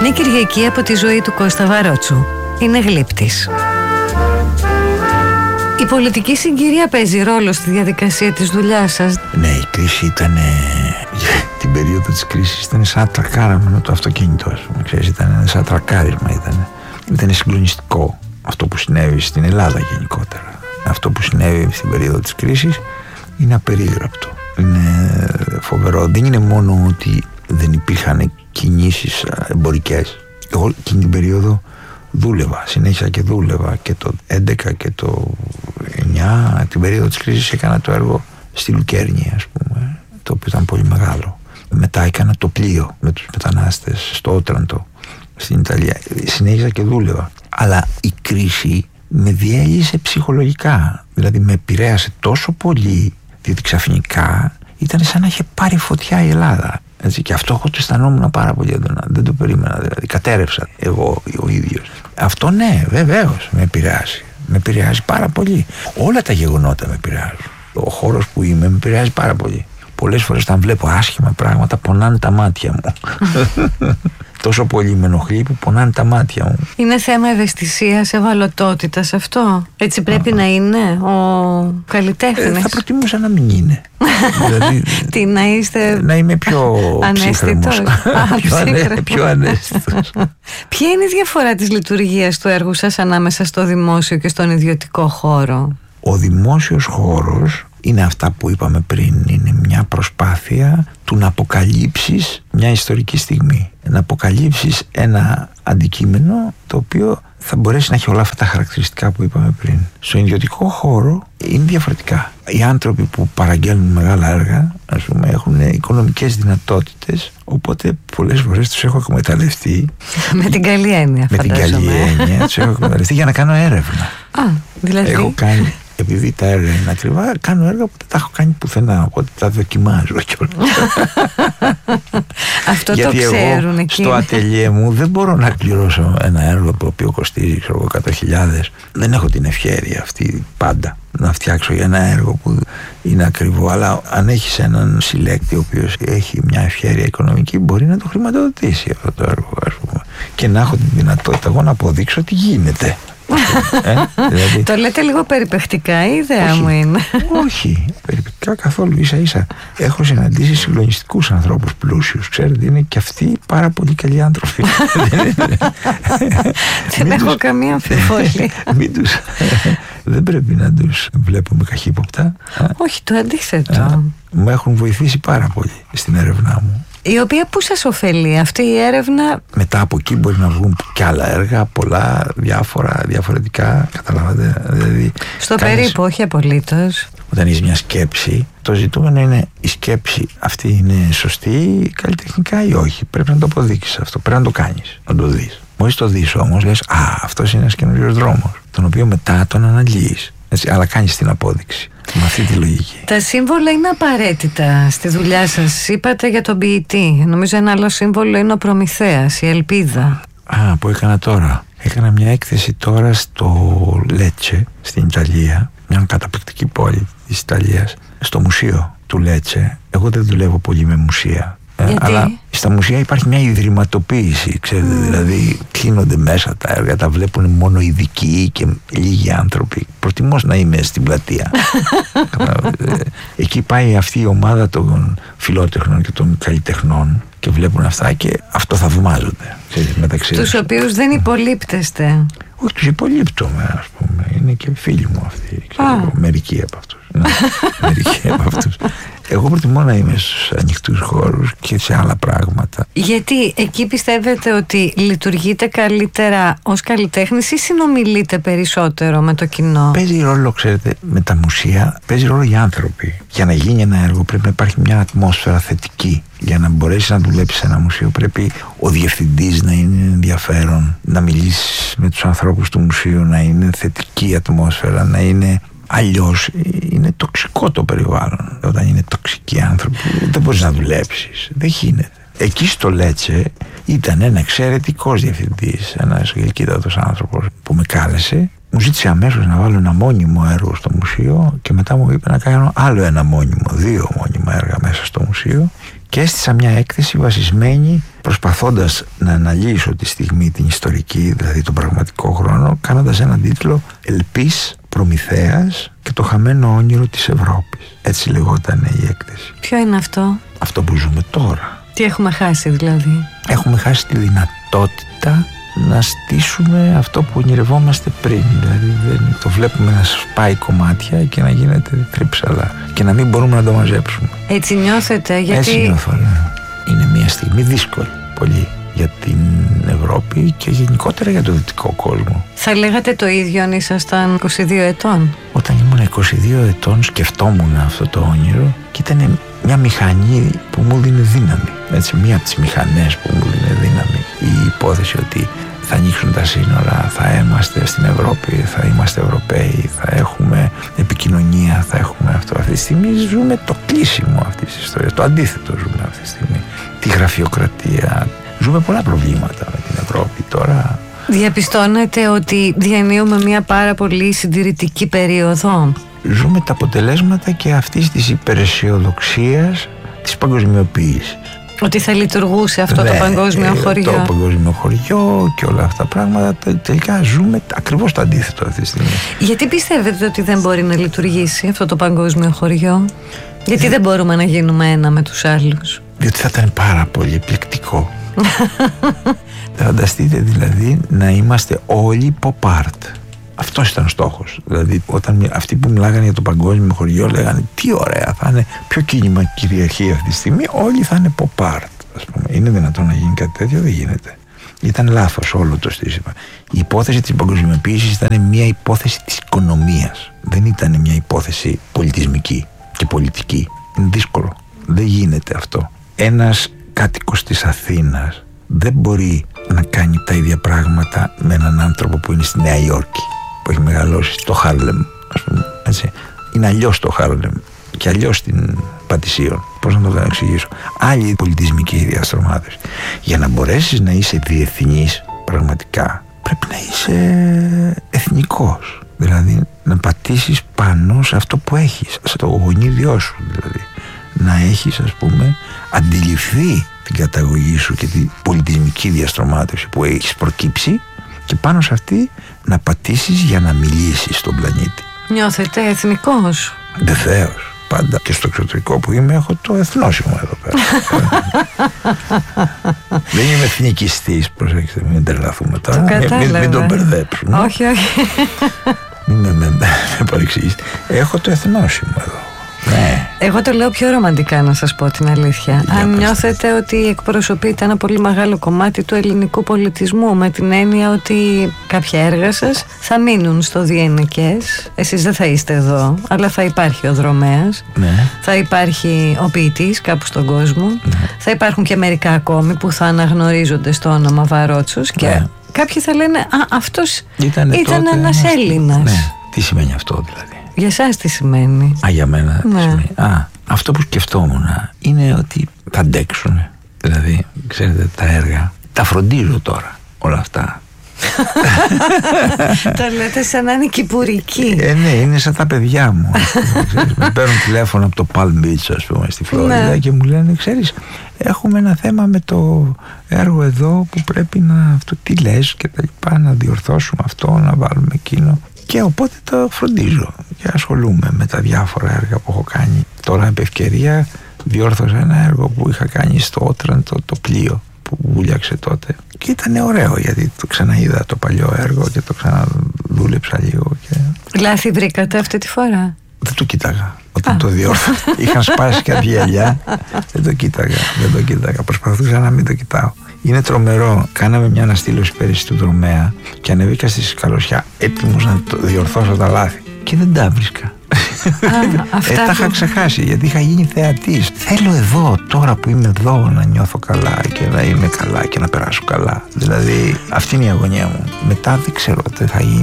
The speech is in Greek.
Μια Κυριακή από τη ζωή του Κώστα Βαρότσου. Είναι γλύπτης. Η πολιτική συγκυρία παίζει ρόλο στη διαδικασία της δουλειάς σας? Ναι, η κρίση ήταν... την περίοδο της κρίσης ήταν σαν τρακάραμα το αυτοκίνητο, ας πούμε. Ξέρεις, ήταν σαν τρακάρισμα. Ήταν συγκλονιστικό αυτό που συνέβη στην Ελλάδα γενικότερα. Αυτό που συνέβη στην περίοδο της κρίσης είναι απερίγραπτο. Είναι φοβερό. Δεν είναι μόνο ότι δεν υπήρχαν κινήσεις εμπορικές. Εγώ εκείνη την περίοδο δούλευα, συνέχισα και δούλευα και το 11 και το 9, την περίοδο της κρίσης έκανα το έργο στη Λουκέρνη, ας πούμε, το οποίο ήταν πολύ μεγάλο. Μετά έκανα το πλοίο με τους μετανάστες στο Ότραντο στην Ιταλία. Συνέχισα και δούλευα. Αλλά η κρίση με διέλυσε ψυχολογικά. Δηλαδή με επηρέασε τόσο πολύ, διότι ξαφνικά ήταν σαν να είχε πάρει φωτιά η Ελλάδα. Έτσι, και αυτό εγώ το αισθανόμουν πάρα πολύ έντονα. Δεν το περίμενα, δηλαδή. Κατέρευσα εγώ ο ίδιος. Αυτό ναι, βεβαίως με επηρεάζει. Με επηρεάζει πάρα πολύ. Όλα τα γεγονότα με επηρεάζουν. Ο χώρος που είμαι με επηρεάζει πάρα πολύ. Πολλές φορές όταν βλέπω άσχημα πράγματα πονάνε τα μάτια μου. Τόσο πολύ με ενοχλεί που πονάνε τα μάτια μου. Είναι θέμα ευαισθησίας, ευαλωτότητας αυτό? Έτσι πρέπει να είναι ο καλλιτέχνης? Θα προτιμούσα να μην είναι. Δηλαδή, τι, να είστε... Να είμαι πιο αναισθητός. Πιο αναίσθητος. Ποια είναι η διαφορά της λειτουργίας του έργου σας ανάμεσα στο δημόσιο και στον ιδιωτικό χώρο? Ο δημόσιος χώρος είναι αυτά που είπαμε πριν. Είναι μια προσπάθεια του να αποκαλύψεις μια ιστορική στιγμή. Να αποκαλύψεις ένα αντικείμενο το οποίο θα μπορέσει να έχει όλα αυτά τα χαρακτηριστικά που είπαμε πριν. Στον ιδιωτικό χώρο είναι διαφορετικά. Οι άνθρωποι που παραγγέλνουν μεγάλα έργα, ας πούμε, έχουν οικονομικές δυνατότητες, οπότε πολλές φορές τους έχω εκμεταλλευτεί. Με την καλή έννοια, φαντάζομαι. Με την καλή έννοια τους έχω εκμεταλλευτεί για να κάνω έρευνα. Δηλαδή. Έχω κάνει... Επειδή τα έργα είναι ακριβά, κάνω έργα που δεν τα έχω κάνει πουθενά, οπότε τα δοκιμάζω κιόλας. Αυτό γιατί το ξέρουν εγώ εκεί. Στο ατελιέ μου δεν μπορώ να πληρώσω ένα έργο το οποίο κοστίζει 100.000. Δεν έχω την ευχέρεια αυτή πάντα να φτιάξω για ένα έργο που είναι ακριβό. Αλλά αν έχεις έναν συλλέκτη ο οποίος έχει μια ευχέρεια οικονομική, μπορεί να το χρηματοδοτήσει αυτό το έργο, ας πούμε, και να έχω τη δυνατότητα εγώ να αποδείξω ότι γίνεται. Δηλαδή... Το λέτε λίγο περιπαικτικά, η ιδέα μου είναι. Όχι, περιπαικτικά καθόλου. Ίσα ίσα έχω συναντήσει συγκλονιστικούς ανθρώπους πλούσιους. Ξέρετε, είναι και αυτοί πάρα πολύ καλοί άνθρωποι. Δεν έχω καμία αμφιβολία. Δεν πρέπει να τους βλέπουμε καχύποπτα. Όχι, το αντίθετο. Μου έχουν βοηθήσει πάρα πολύ στην έρευνά μου. Η οποία πού σας ωφελεί αυτή η έρευνα? Μετά από εκεί μπορεί να βγουν και άλλα έργα, πολλά, διαφορετικά, καταλάβατε. Δηλαδή, στο περίπου, όχι απολύτως. Όταν έχεις μια σκέψη, το ζητούμενο είναι η σκέψη αυτή είναι σωστή καλλιτεχνικά ή όχι. Πρέπει να το αποδείξεις αυτό, πρέπει να το κάνεις, να το δεις. Μόλις το δεις όμως λες, αυτός είναι ένας καινούριος δρόμος, τον οποίο μετά τον αναλύεις. Έτσι, αλλά κάνεις την απόδειξη με αυτή τη λογική. Τα σύμβολα είναι απαραίτητα στη δουλειά σας. Είπατε για τον ποιητή. Νομίζω ένα άλλο σύμβολο είναι ο Προμηθέας, η ελπίδα. Που έκανα τώρα. Έκανα μια έκθεση τώρα στο Λέτσε, στην Ιταλία, μια καταπληκτική πόλη της Ιταλίας, στο μουσείο του Λέτσε. Εγώ δεν δουλεύω πολύ με μουσεία. Αλλά στα μουσεία υπάρχει μια ιδρυματοποίηση, ξέρετε, δηλαδή κλείνονται μέσα τα έργα, τα βλέπουν μόνο ειδικοί και λίγοι άνθρωποι. Προτιμώ να είμαι στην πλατεία. Εκεί πάει αυτή η ομάδα των φιλότεχνων και των καλλιτεχνών και βλέπουν αυτά και αυτό θαυμάζονται μεταξύ τους. Τους οποίους δεν υπολείπτεστε. Όχι, τους υπολείπτομαι, ας πούμε. Είναι και φίλοι μου αυτοί, μερικοί από αυτούς. Μερικοί από αυτούς. Εγώ προτιμώ να είμαι στους ανοιχτούς χώρους και σε άλλα πράγματα. Γιατί εκεί πιστεύετε ότι λειτουργείτε καλύτερα ως καλλιτέχνης ή συνομιλείτε περισσότερο με το κοινό? Παίζει ρόλο, ξέρετε, με τα μουσεία, παίζει ρόλο οι άνθρωποι. Για να γίνει ένα έργο πρέπει να υπάρχει μια ατμόσφαιρα θετική. Για να μπορέσει να δουλέψει σε ένα μουσείο πρέπει ο διευθυντής να είναι ενδιαφέρον, να μιλήσει με τους ανθρώπους του μουσείου, να είναι θετική η ατμόσφαιρα, να είναι... Αλλιώς είναι τοξικό το περιβάλλον. Όταν είναι τοξικοί άνθρωποι δεν μπορείς να δουλέψεις. Δεν γίνεται. Εκεί στο Λέτσε ήταν ένα εξαιρετικός διευθυντής, ένας γλυκύτατος άνθρωπος που με κάλεσε. Μου ζήτησε αμέσως να βάλω ένα μόνιμο έργο στο μουσείο και μετά μου είπε να κάνω άλλο ένα μόνιμο, 2 μόνιμα έργα μέσα στο μουσείο και έστησα μια έκθεση βασισμένη προσπαθώντας να αναλύσω τη στιγμή την ιστορική, δηλαδή τον πραγματικό χρόνο, κάνοντας έναν τίτλο «Ελπίς, Προμηθέας και το χαμένο όνειρο της Ευρώπης». Έτσι λεγόταν η έκθεση. Ποιο είναι αυτό? Αυτό που ζούμε τώρα. Τι έχουμε χάσει δηλαδή? Έχουμε χάσει τη δυνατότητα να στήσουμε αυτό που ονειρευόμαστε πριν. Δηλαδή δεν το βλέπουμε να σπάει κομμάτια και να γίνεται θρύψαλα και να μην μπορούμε να το μαζέψουμε. Έτσι νιώθετε? Γιατί... Έτσι νιώθω, ναι. Είναι μια στιγμή δύσκολη πολύ για την Ευρώπη και γενικότερα για το δυτικό κόσμο. Θα λέγατε το ίδιο αν ήσασταν 22 ετών? Όταν ήμουν 22 ετών σκεφτόμουν αυτό το όνειρο και ήταν μια μηχανή που μου δίνει δύναμη. Έτσι, μία από τις μηχανές που μου δίνει δύναμη. Η υπόθεση ότι θα ανοίξουν τα σύνορα, θα είμαστε στην Ευρώπη, θα είμαστε Ευρωπαίοι, θα έχουμε επικοινωνία, θα έχουμε αυτό. Αυτή τη στιγμή ζούμε το κλείσιμο αυτής της ιστορίας. Το αντίθετο ζούμε αυτή τη στιγμή. Τη γραφειοκρατία. Ζούμε πολλά προβλήματα με την Ευρώπη τώρα. Διαπιστώνετε ότι διανύουμε μια πάρα πολύ συντηρητική περίοδο? Ζούμε τα αποτελέσματα και αυτής της υπεραισιοδοξίας της παγκοσμιοποίησης. Ότι θα λειτουργούσε αυτό το παγκόσμιο χωριό. Το παγκόσμιο χωριό και όλα αυτά τα πράγματα. Τελικά ζούμε ακριβώς το αντίθετο αυτή τη στιγμή. Γιατί πιστεύετε ότι δεν μπορεί να λειτουργήσει αυτό το παγκόσμιο χωριό? Γιατί δεν μπορούμε να γίνουμε ένα με τους άλλους? Διότι θα ήταν πάρα πολύ επιλεκτικό. Φανταστείτε δηλαδή να είμαστε όλοι pop art. Αυτός ήταν ο στόχος. Δηλαδή όταν αυτοί που μιλάγανε για το παγκόσμιο χωριό λέγανε τι ωραία, θα είναι πιο κίνημα κυριαρχία αυτή τη στιγμή, όλοι θα είναι pop art, ας πούμε. Είναι δυνατόν να γίνει κάτι τέτοιο? Δεν γίνεται. Ήταν λάθος όλο το στήσιμο. Η υπόθεση της παγκοσμιοποίησης ήταν μια υπόθεση της οικονομίας. Δεν ήταν μια υπόθεση πολιτισμική και πολιτική. Είναι δύσκολο. Δεν γίνεται αυτό. Ένας κάτοικος της Αθήνας δεν μπορεί να κάνει τα ίδια πράγματα με έναν άνθρωπο που είναι στη Νέα Υόρκη, που έχει μεγαλώσει στο Χάρλεμ, ας πούμε, έτσι. Είναι αλλιώς το Χάρλεμ και αλλιώς την Πατησίων. Πώς να το εξηγήσω? Άλλη πολιτισμική διαστρωμάτωση. Για να μπορέσεις να είσαι διεθνής πραγματικά, πρέπει να είσαι εθνικός. Δηλαδή να πατήσεις πάνω σε αυτό που έχεις, στο γονίδιό σου δηλαδή. Να έχεις, ας πούμε, αντιληφθεί την καταγωγή σου και την πολιτισμική διαστρωμάτωση που έχεις προκύψει και πάνω σε αυτή να πατήσεις για να μιλήσεις στον πλανήτη. Νιώθετε εθνικός? Βεβαίως. Πάντα και στο εξωτερικό που είμαι έχω το εθνόσημο εδώ πέρα. Δεν είμαι εθνικιστής, προσέξτε, μην τρελαθούμε τώρα. Μην τον μπερδέψουμε. Όχι, όχι. Μην με παρεξηγήσετε. Έχω το εθνόσημο εδώ. Ναι. Εγώ το λέω πιο ρομαντικά, να σας πω την αλήθεια. Αν νιώθετε ότι εκπροσωπείτε ένα πολύ μεγάλο κομμάτι του ελληνικού πολιτισμού, με την έννοια ότι κάποια έργα σας θα μείνουν στο διενικές. Εσείς δεν θα είστε εδώ, αλλά θα υπάρχει ο δρομέας, ναι. Θα υπάρχει ο ποιητής κάπου στον κόσμο, ναι. Θα υπάρχουν και μερικά ακόμη που θα αναγνωρίζονται στο όνομα Βαρότσος και ναι. Κάποιοι θα λένε «Α, αυτός ήταν ένας Έλληνας». Ναι. Τι σημαίνει αυτό δηλαδή? Για εσάς τι σημαίνει? Για μένα τι σημαίνει? Αυτό που σκεφτόμουν είναι ότι θα αντέξουν. Δηλαδή, ξέρετε, τα έργα τα φροντίζω τώρα όλα αυτά. Το λέτε σαν να είναι κυπουρική. Ναι, είναι σαν τα παιδιά μου. Με παίρνουν τηλέφωνο από το Palm Beach, ας πούμε, στη Φλόριντα και μου λένε, ξέρεις, έχουμε ένα θέμα με το έργο εδώ που πρέπει να αυτό, τι λες και τα λοιπά, να διορθώσουμε αυτό, να βάλουμε εκείνο. Και οπότε το φροντίζω και ασχολούμαι με τα διάφορα έργα που έχω κάνει. Τώρα επ' ευκαιρία διόρθωσα ένα έργο που είχα κάνει στο Ότραντο, το πλοίο που βούλιαξε τότε. Και ήταν ωραίο γιατί το ξαναείδα το παλιό έργο και το ξαναδούλεψα λίγο. Και... Λάθη βρήκατε αυτή τη φορά? Δεν το κοίταγα όταν το διόρθωσα. Είχαν σπάσει κάποια γυαλιά. Δεν το κοίταγα. Προσπαθούσα να μην το κοιτάω. Είναι τρομερό. Κάναμε μια αναστήλωση πέρυσι του δρομέα και ανεβήκα στη Σκαλωσιά έτοιμος να το διορθώσω τα λάθη. Και δεν τα βρίσκα. Τα είχα ξεχάσει γιατί είχα γίνει θεατής. Θέλω εδώ, τώρα που είμαι εδώ, να νιώθω καλά και να είμαι καλά και να περάσω καλά. Δηλαδή αυτή είναι η αγωνία μου. Μετά δεν ξέρω τι θα γίνει.